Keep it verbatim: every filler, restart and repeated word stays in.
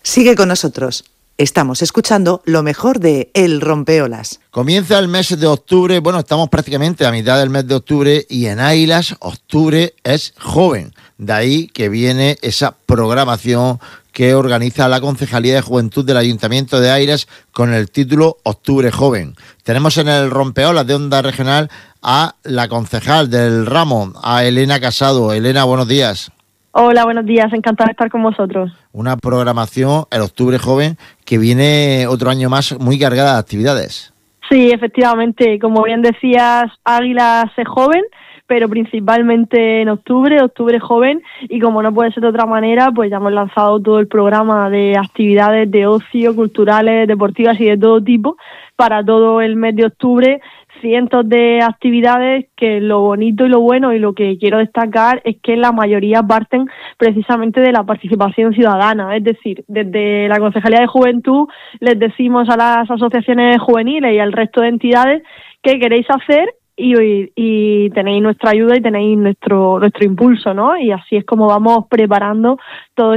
Sigue con nosotros. Estamos escuchando lo mejor de El Rompeolas. Comienza el mes de octubre, bueno, estamos prácticamente a mitad del mes de octubre y en Águilas, octubre es joven. De ahí que viene esa programación que organiza la Concejalía de Juventud del Ayuntamiento de Águilas con el título Octubre Joven. Tenemos en el Rompeolas de Onda Regional a la concejal del ramo, a Elena Casado. Elena, buenos días. Hola, buenos días, encantada de estar con vosotros. Una programación, el Octubre Joven, que viene otro año más muy cargada de actividades. Sí, efectivamente, como bien decías, Águilas es joven, pero principalmente en octubre, octubre joven, y como no puede ser de otra manera, pues ya hemos lanzado todo el programa de actividades de ocio, culturales, deportivas y de todo tipo para todo el mes de octubre. Cientos de actividades que lo bonito y lo bueno y lo que quiero destacar es que la mayoría parten precisamente de la participación ciudadana, es decir, desde la Concejalía de Juventud les decimos a las asociaciones juveniles y al resto de entidades qué queréis hacer y, y, y tenéis nuestra ayuda y tenéis nuestro nuestro impulso, ¿no? Y así es como vamos preparando todo